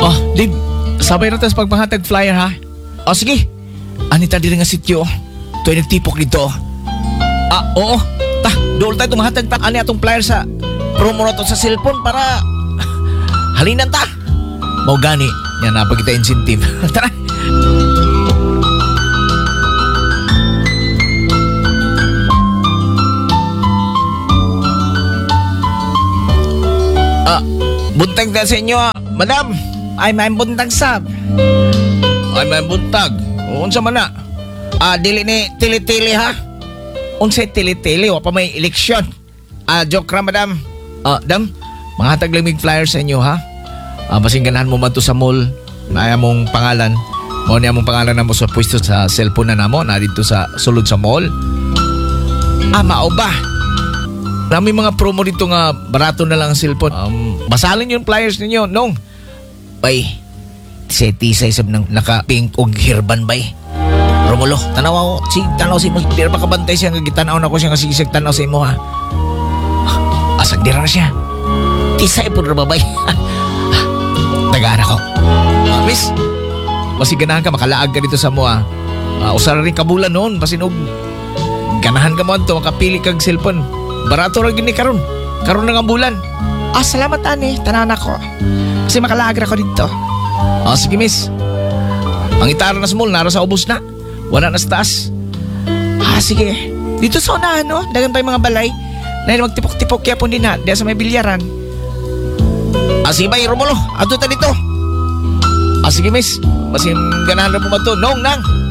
Oh, Dib, sabay na tayo sa pagpanghatag flyer ha. Oh, sige. Anita diri nga sityo. Tuwa'y nagtipok dito. Oo. Doon tayo tumahatag ta. Ani atong flyer sa promo na to sa cellphone para halinan ta. Mau gani. Yan na pag kita incentive. Tara. Buntag na sa inyo, madam. Ay, may buntag sab. Ay, may buntag. Unsa man na? Dili ni tili-tili ha? Unsay tili-tili? Wa pa may eleksyon. Joke ra, madam. Dam, mga taglamig flyer sa inyo ha? Basing ganahan mo man to sa mall. Naya mong pangalan. Mo niya mong pangalan na mo sa pwesto sa cellphone na namo. Na dito sa sulod sa mall. Mao ba? May mga promo dito nga barato na lang ang cellphone. Basalin yung flyers ninyo, nong. Bay, tisay sab ng naka-pink og herban bay. Romulo, tanaw si mo. Dira pa kabantay siya nga gitanaw na ko siya nga sigisig tanaw sa imo ha. Asag dira na siya. Tisay po ra babay. Tagaan ako. Miss, masiganahan ka makalaag ka dito sa mo ha. Usara rin kabulan noon, pasinog. Ganahan ka mo to makapili kag cellphone. Barato ra gini karon. Karon na nga bulan. Salamat ani, tanan ako. Kasi makalaag ako dito. Sige miss. Ang itara na sa mall, nara sa ubos na. Wala na sa taas. Sige. Dito sa unahan, no? Dagan pa yung mga balay. Na magtipok-tipok kaya po din ha. Diyan sa may bilyaran. Sige ba, Romulo? Ato ta dito. Sige miss. Masin ganahan na po ba ito? Nong, nang.